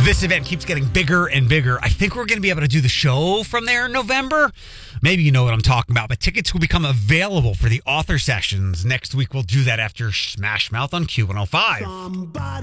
This event keeps getting bigger and bigger. I think we're going to be able to do the show from there in November. Maybe you know what I'm talking about, but tickets will become available for the author sessions. Next week, we'll do that after Smash Mouth on Q105.